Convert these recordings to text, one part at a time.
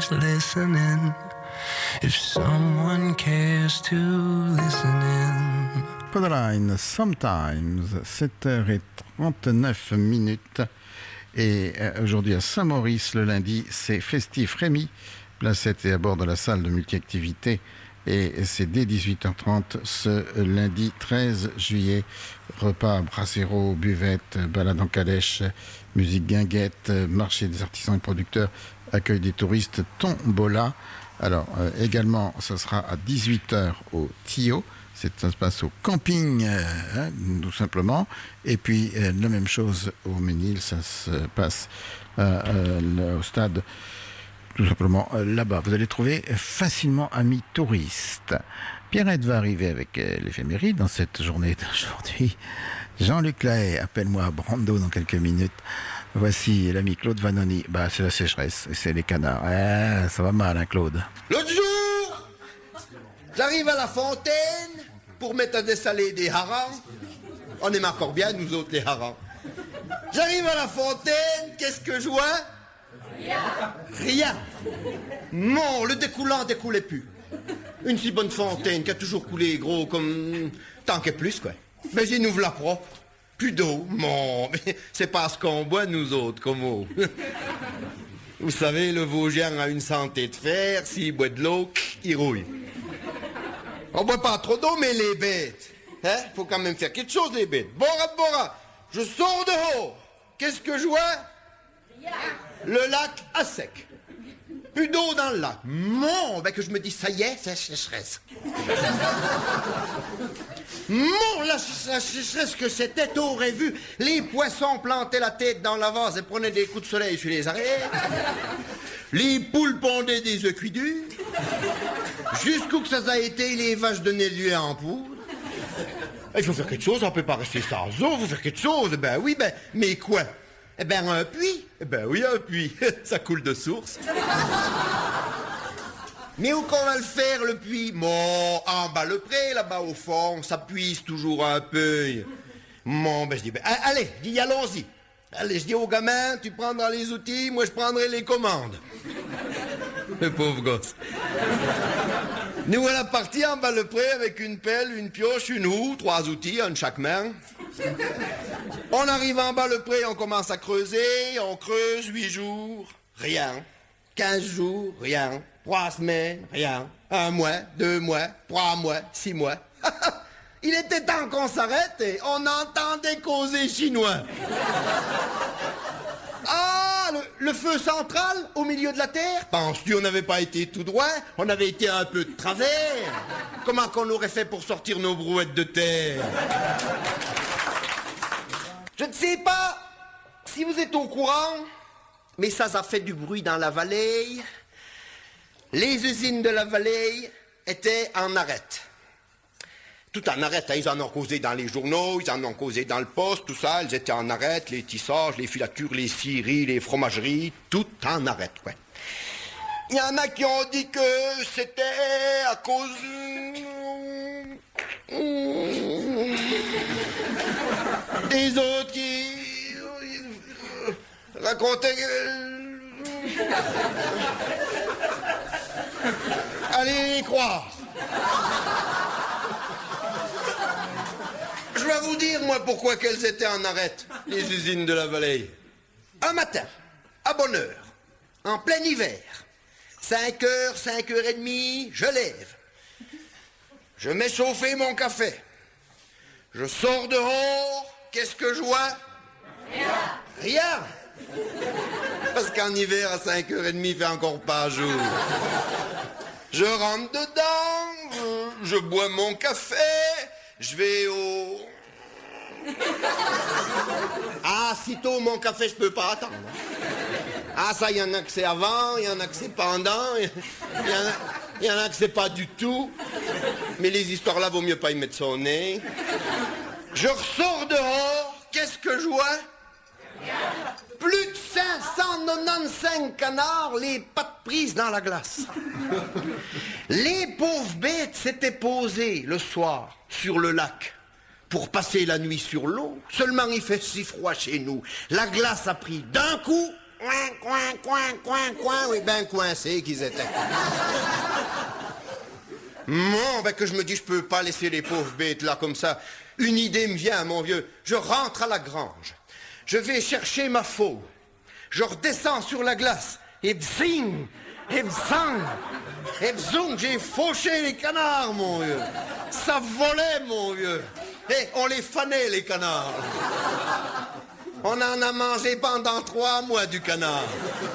who's listening, if someone cares to listen in. Podaline, Sometimes, 7h39. Et aujourd'hui à Saint-Maurice, le lundi, c'est festif. Rémi Placette est à bord de la salle de multi-activités. Et c'est dès 18h30 ce lundi 13 juillet. Repas, brasseros, buvette, balade en calèche, musique guinguette, marché des artisans et producteurs, accueil des touristes, tombola. Alors également, ça sera à 18h au Tio. Ça se passe au camping, tout simplement. Et puis la même chose au Ménil, ça se passe au stade. Tout simplement là-bas. Vous allez trouver facilement amis touristes. Pierrette va arriver avec l'éphéméride dans cette journée d'aujourd'hui. Jean-Luc Lahaye, appelle-moi Brando dans quelques minutes. Voici l'ami Claude Vanoni. Bah, c'est la sécheresse et c'est les canards. Ça va mal, hein, Claude. L'autre jour, j'arrive à la fontaine pour mettre à dessaler des harengs. On aime encore bien, nous autres, les harengs. J'arrive à la fontaine, qu'est-ce que je vois ? Rien. Non, le découlant découlait plus. Une si bonne fontaine qui a toujours coulé gros comme tant que plus, quoi. Mais j'y nous la propre. Plus d'eau. Bon, mais c'est pas ce qu'on boit, nous autres, comme eau. Vous savez, le Vosgien a une santé de fer. S'il boit de l'eau, il rouille. On boit pas trop d'eau, mais les bêtes. Hein? Faut quand même faire quelque chose, les bêtes. Bora. Je sors dehors. Qu'est-ce que je vois? Le lac à sec. Plus d'eau dans le lac. Mon, ben que je me dis, ça y est, c'est la sécheresse. Mon, la sécheresse que c'était, t'aurais vu. Les poissons plantaient la tête dans la vase et prenaient des coups de soleil sur les arêtes. Les poules pondaient des œufs cuits durs. Jusqu'où que ça a été, les vaches donnaient lieu en poudre. Il faut faire quelque chose, on peut pas rester sans eau, il faut faire quelque chose. Ben oui, mais quoi? Eh ben, un puits. Eh ben oui, un puits. Ça coule de source. Mais où qu'on va le faire, le puits? Bon, en bas le pré, là-bas au fond, ça puise toujours un peu. Bon, ben je dis, allez, allons-y. Allez, je dis aux gamins, tu prendras les outils, moi je prendrai les commandes. Le pauvre gosse. Nous voilà partis en bas le pré avec une pelle, une pioche, une houe, 3 outils, un de chaque main. On arrive en bas le pré, on commence à creuser, on creuse 8 jours, rien. 15 jours, rien. 3 semaines, rien. 1 mois, 2 mois, 3 mois, 6 mois. Il était temps qu'on s'arrête et on entendait causer chinois. Ah, le feu central au milieu de la terre? Penses-tu on n'avait pas été tout droit? On avait été un peu de travers. Comment qu'on aurait fait pour sortir nos brouettes de terre? Je ne sais pas si vous êtes au courant, mais ça a fait du bruit dans la vallée. Les usines de la vallée étaient en arrêt. Tout en arrêt, hein, ils en ont causé dans les journaux, ils en ont causé dans le poste, tout ça, ils étaent en arrêt, les tissages, les filatures, les scieries, les fromageries, tout en arrêt, ouais. Il y en a qui ont dit que c'était à cause... des autres qui... racontaient... Allez y croire. Je vais vous dire, moi, pourquoi qu'elles étaient en arrêt, les usines de la vallée. Un matin, à bonne heure, en plein hiver, 5h, 5h30, je lève. Je mets chauffer mon café. Je sors dehors, qu'est-ce que je vois? Rien. Parce qu'en hiver, à 5h30, il fait encore pas jour. Je rentre dedans, je bois mon café, je vais au... Ah, sitôt mon café, je peux pas attendre. Ah, ça, il y en a que c'est avant, il y en a que c'est pendant, il y en a que c'est pas du tout. Mais les histoires-là, vaut mieux pas y mettre son nez. Je ressors dehors, qu'est-ce que je vois? Plus de 595 canards, les pattes prises dans la glace. Les pauvres bêtes s'étaient posées le soir sur le lac pour passer la nuit sur l'eau. Seulement il fait si froid chez nous. La glace a pris d'un coup, coin. Oui, ben coincés qu'ils étaient. Bon, ben que je me dis, je peux pas laisser les pauvres bêtes là comme ça. Une idée me vient, mon vieux. Je rentre à la grange. Je vais chercher ma faux. Je redescends sur la glace. Et bzing, et bzang, et bzoung, j'ai fauché les canards, mon vieux. Ça volait, mon vieux. Et on les fanait, les canards. On en a mangé pendant 3 mois du canard.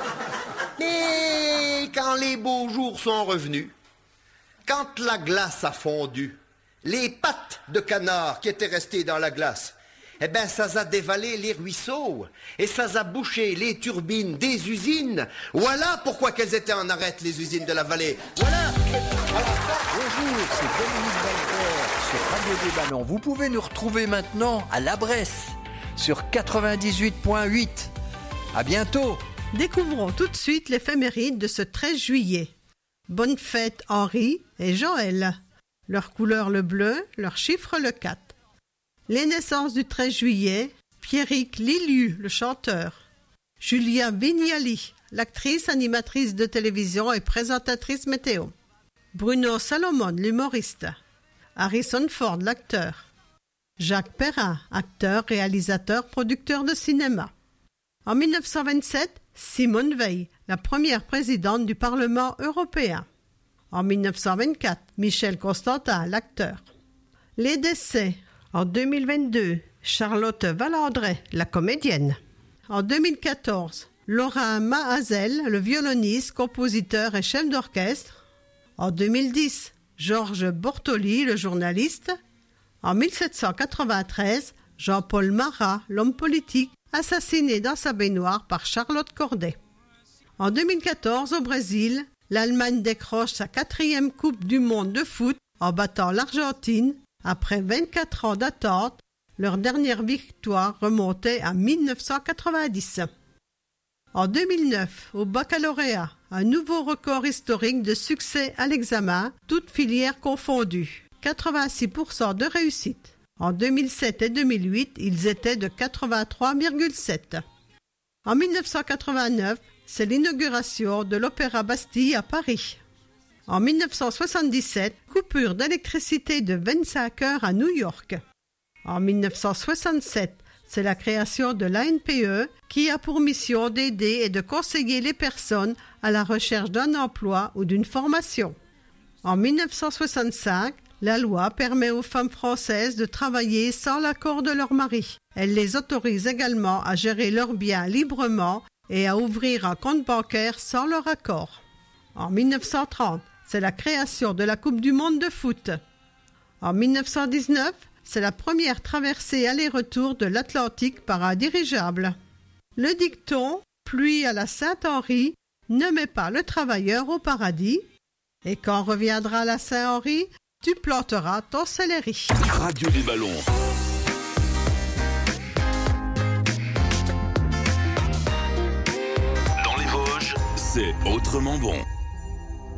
Mais quand les beaux jours sont revenus, quand la glace a fondu, les pattes de canard qui étaient restées dans la glace, eh ben ça a dévalé les ruisseaux et ça a bouché les turbines des usines. Voilà pourquoi qu'elles étaient en arrêt, les usines de la vallée. Voilà. Bonjour, c'est Dominique Valcourt sur Radio des Ballons. Vous pouvez nous retrouver maintenant à La Bresse sur 98.8. À bientôt. Découvrons tout de suite l'éphéméride de ce 13 juillet. Bonne fête Henri et Joël. Leur couleur le bleu, leur chiffre le 4. Les naissances du 13 juillet, Pierrick Liliu, le chanteur. Julia Vignali, l'actrice, animatrice de télévision et présentatrice météo. Bruno Salomon, l'humoriste. Harrison Ford, l'acteur. Jacques Perrin, acteur, réalisateur, producteur de cinéma. En 1927, Simone Veil, la première présidente du Parlement européen. En 1924, Michel Constantin, l'acteur. Les décès. En 2022, Charlotte Valandré, la comédienne. En 2014, Laurent Mahazel, le violoniste, compositeur et chef d'orchestre. En 2010, Georges Bortoli, le journaliste. En 1793, Jean-Paul Marat, l'homme politique, assassiné dans sa baignoire par Charlotte Corday. En 2014, au Brésil, l'Allemagne décroche sa 4e Coupe du monde de foot en battant l'Argentine. Après 24 ans d'attente, leur dernière victoire remontait à 1990. En 2009, au baccalauréat, un nouveau record historique de succès à l'examen, toutes filières confondues, 86% de réussite. En 2007 et 2008, ils étaient de 83,7. En 1989, c'est l'inauguration de l'Opéra Bastille à Paris. En 1977, coupure d'électricité de 25 heures à New York. En 1967, c'est la création de l'ANPE qui a pour mission d'aider et de conseiller les personnes à la recherche d'un emploi ou d'une formation. En 1965, la loi permet aux femmes françaises de travailler sans l'accord de leur mari. Elle les autorise également à gérer leurs biens librement et à ouvrir un compte bancaire sans leur accord. En 1930, c'est la création de la Coupe du monde de foot. En 1919, c'est la première traversée aller-retour de l'Atlantique par un dirigeable. Le dicton « Pluie à la Saint-Henri ne met pas le travailleur au paradis » et quand reviendra la Saint-Henri, tu planteras ton céleri. Radio des Ballons. Dans les Vosges, c'est autrement bon.